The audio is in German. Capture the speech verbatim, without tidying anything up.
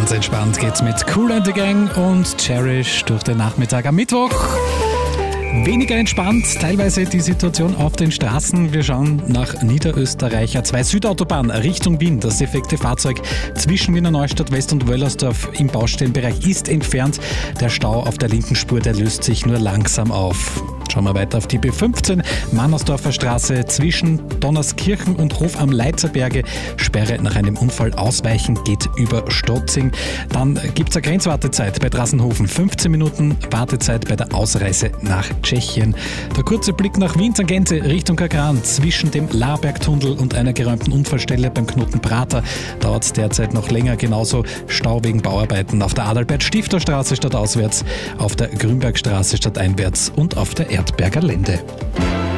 Ganz entspannt geht's mit Kool and the Gang und Cherish durch den Nachmittag am Mittwoch. Weniger entspannt teilweise die Situation auf den Straßen. Wir schauen nach Niederösterreich. A zwei Südautobahn Richtung Wien. Das defekte Fahrzeug zwischen Wiener Neustadt West und Wöllersdorf im Baustellenbereich ist entfernt. Der Stau auf der linken Spur, der löst sich nur langsam auf. Schauen wir weiter auf die B fünfzehn, Mannersdorfer Straße zwischen Donnerskirchen und Hof am Leitzerberge. Sperre nach einem Unfall ausweichen geht über Stotzing. Dann gibt es eine Grenzwartezeit bei Drassenhofen. fünfzehn Minuten Wartezeit bei der Ausreise nach Tschechien. Der kurze Blick nach Wien Tangente Richtung Kagran. Zwischen dem Laarbergtunnel und einer geräumten Unfallstelle beim Knoten Prater dauert es derzeit noch länger. Genauso Stau wegen Bauarbeiten auf der Adalbert-Stifter-Straße stadtauswärts, auf der Grünbergstraße stadteinwärts und auf der Erdberger Lände.